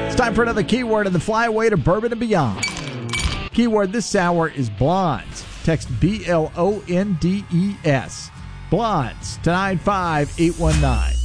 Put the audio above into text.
It's time for another keyword in the Flyaway to Bourbon and Beyond. Keyword this hour is blondes. Text BLONDES. Blondes to 95819.